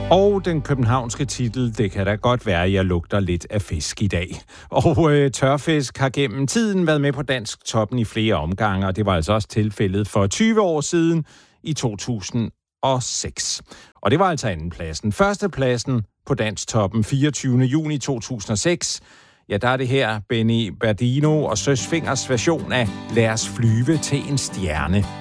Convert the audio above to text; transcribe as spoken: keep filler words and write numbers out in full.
Og den københavnske titel, det kan da godt være, at jeg lugter lidt af fisk i dag. Og øh, tørfisk har gennem tiden været med på dansk toppen i flere omgange, og det var altså også tilfældet for tyve år siden i to tusind og seks. Og det var altså andenpladsen. Førstepladsen på dansk toppen fireogtyvende juni to tusind og seks. Ja, der er det her Benny Berdino og Søs Fingers version af Lad os flyve til en stjerne.